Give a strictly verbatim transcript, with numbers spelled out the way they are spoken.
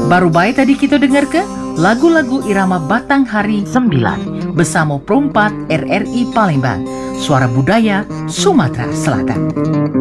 Baru baik tadi kita dengar ke lagu-lagu irama Batanghari sembilan bersama Perompat R R I Palembang, Suara Budaya Sumatera Selatan.